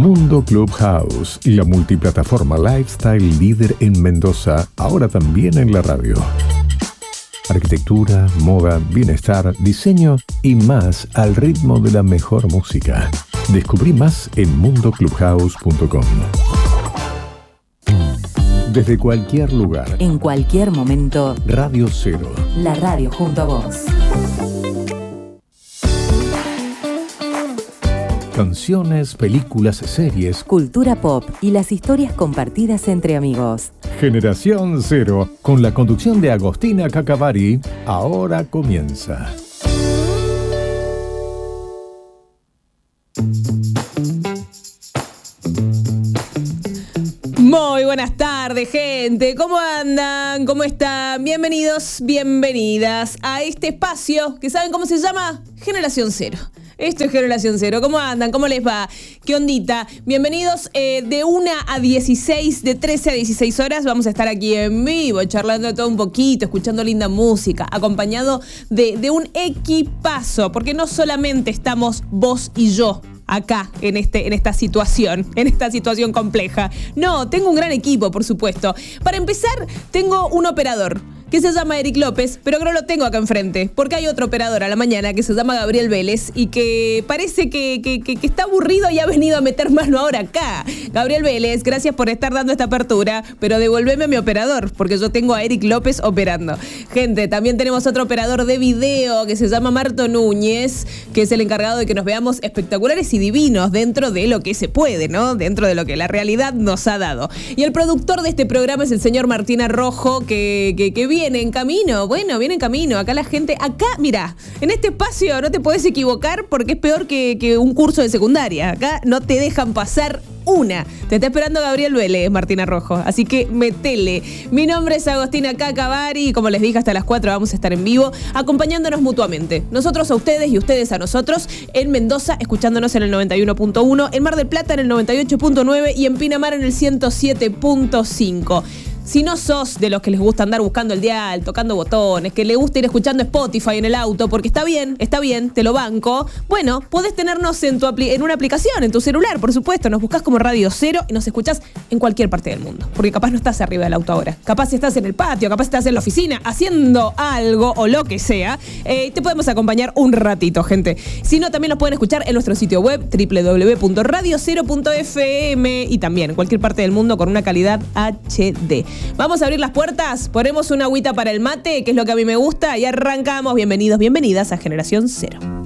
Mundo Clubhouse, la multiplataforma lifestyle líder en Mendoza, ahora también en la radio. Arquitectura, moda, bienestar, diseño y más al ritmo de la mejor música. Descubrí más en mundoclubhouse.com. Desde cualquier lugar, en cualquier momento, Radio Cero. La radio junto a vos. Canciones, películas, series, cultura pop y las historias compartidas entre amigos. Generación Cero, con la conducción de Agostina Cacavari, ahora comienza. Muy buenas tardes, gente. ¿Cómo andan? ¿Cómo están? Bienvenidos, bienvenidas a este espacio que ¿saben cómo se llama? Generación Cero. Esto es Generación Cero. ¿Cómo andan? ¿Cómo les va? ¿Qué ondita? Bienvenidos de 1 a 16, de 13 a 16 horas. Vamos a estar aquí en vivo, charlando de todo un poquito, escuchando linda música, acompañado de un equipazo, porque no solamente estamos vos y yo acá, en esta situación compleja. No, tengo un gran equipo, por supuesto. Para empezar, tengo un operador que se llama Eric López, pero que no lo tengo acá enfrente, porque hay otro operador a la mañana que se llama Gabriel Vélez y que parece que está aburrido y ha venido a meter mano ahora acá. Gabriel Vélez, gracias por estar dando esta apertura, pero devolveme a mi operador, porque yo tengo a Eric López operando. Gente, también tenemos otro operador de video que se llama Marto Núñez, que es el encargado de que nos veamos espectaculares y divinos dentro de lo que se puede, ¿no? Dentro de lo que la realidad nos ha dado. Y el productor de este programa es el señor Martín Arrojo, que viene en camino. Bueno, viene en camino. Acá la gente, mira, en este espacio no te podés equivocar porque es peor que un curso de secundaria. Acá no te dejan pasar una. Te está esperando Gabriel Vélez, Martina Rojo. Así que metele. Mi nombre es Agostina Cacavari y como les dije, hasta las 4 vamos a estar en vivo, acompañándonos mutuamente. Nosotros a ustedes y ustedes a nosotros. En Mendoza, escuchándonos en el 91.1, en Mar del Plata en el 98.9 y en Pinamar en el 107.5. Si no sos de los que les gusta andar buscando el dial, tocando botones, que le gusta ir escuchando Spotify en el auto, porque está bien, te lo banco, bueno, podés tenernos en una aplicación, en tu celular, por supuesto. Nos buscás como Radio Cero y nos escuchás en cualquier parte del mundo. Porque capaz no estás arriba del auto ahora. Capaz estás en el patio, capaz estás en la oficina, haciendo algo o lo que sea. Te podemos acompañar un ratito, gente. Si no, también nos pueden escuchar en nuestro sitio web, www.radiocero.fm, y también en cualquier parte del mundo con una calidad HD. Vamos a abrir las puertas, ponemos una agüita para el mate, que es lo que a mí me gusta, y arrancamos. Bienvenidos, bienvenidas a Generación Cero.